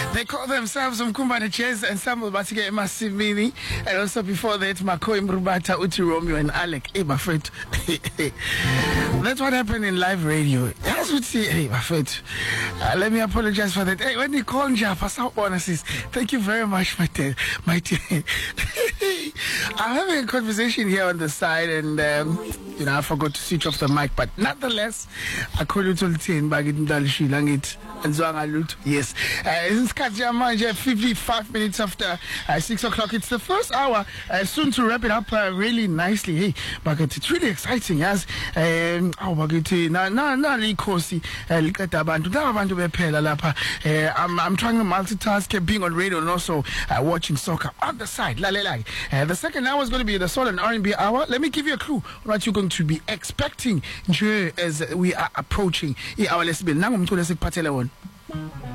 They call themselves Mkumbane Jazz Ensemble Basike Masimini. And also before that, Makoi Mrubata, Uti Romeo and Alec. Hey, my friend. That's what happened in live radio. That's what see. Hey, my friend. Let me apologize for that. Hey, when you call Japa, so honestly, thank you very much, my dear. I'm having a conversation here on the side, and I forgot to switch off the mic, but nonetheless, I call you to the 10 bag in Dalishi Langit and Zwangalut. Yes, it's 55 minutes after 6 o'clock. It's the first hour, soon to wrap it up really nicely. Hey, but it's really exciting as I'm trying to multitask, being on radio and also watching soccer on the side. The second hour is going to be the soul and R&B hour. Let me give you a clue what you're going to be expecting as we are approaching hour. Let's be